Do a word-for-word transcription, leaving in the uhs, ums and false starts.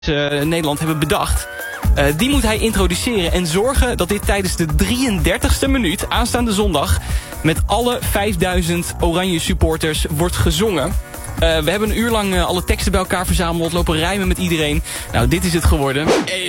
uh, Nederland hebben bedacht. Uh, die moet hij introduceren en zorgen dat dit tijdens de drieëndertigste minuut, aanstaande zondag, met alle vijfduizend Oranje supporters wordt gezongen. Uh, we hebben een uur lang uh, alle teksten bij elkaar verzameld, lopen rijmen met iedereen. Nou, dit is het geworden.